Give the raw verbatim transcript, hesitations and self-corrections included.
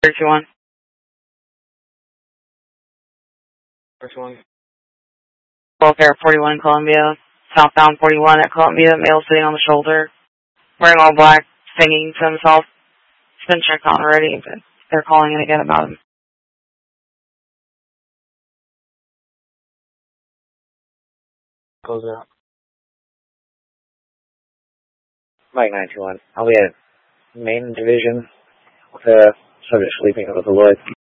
three two one. First one. Welfare forty-one Columbia. Southbound forty-one at Columbia. Male sitting on the shoulder. Wearing all black. Singing to himself. It's been checked on already, but they're calling in again about him. Close it out. Mike nine two one. I'll be at main division with a subject sleeping with the Lloyd.